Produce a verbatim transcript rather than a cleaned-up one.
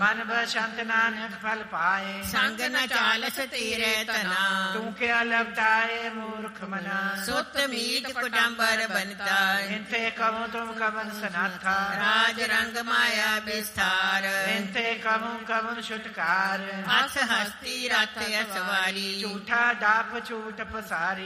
ਮਨ ਬਸੰਤ ਨਾਨਕ ਫਲ ਪਾਏ, ਸੰਗ ਨ ਚਾਲਸ ਤੀਰੇ ਤਨਾ। ਤੂੰ ਕਿਆ ਲਵਟਾਏ ਮੂਰਖ ਮਨਾ, ਸੁਤ ਮੀਤ ਕੁਟੰਬਰ ਬਨਤਾ। ਇੰਥੇ ਕਹੂੰ ਤੁਮ ਕਵਨ ਸਨਾਥਾ, ਰਾਜ ਰੰਗ ਮਾਇਆ ਵਿਸਥਾਰ। ਇੰਥੇ ਕਹੂੰ ਕਵਨ ਛੁਟਕਾਰ, ਅਸ ਹਸਤੀ ਰਥ ਅਸਵਾਰੀ। ਝੂਠਾ ਡਾਪ ਝੂਠ ਪਸਾਰੀ।